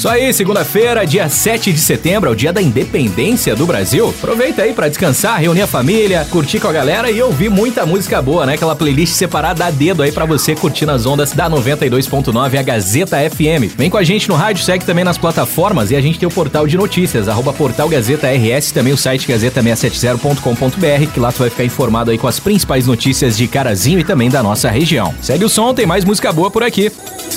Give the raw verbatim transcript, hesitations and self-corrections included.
Isso aí, segunda-feira, dia sete de setembro, é o dia da independência do Brasil. Aproveita aí pra descansar, reunir a família, curtir com a galera e ouvir muita música boa, né? Aquela playlist separada a dedo aí pra você curtir nas ondas da noventa e dois ponto nove, a Gazeta F M. Vem com a gente no rádio, segue também nas plataformas e a gente tem o portal de notícias, arroba portal Gazeta R S, também o site gazeta seiscentos e setenta ponto com ponto b r, que lá tu vai ficar informado aí com as principais notícias de Carazinho e também da nossa região. Segue o som, tem mais música boa por aqui.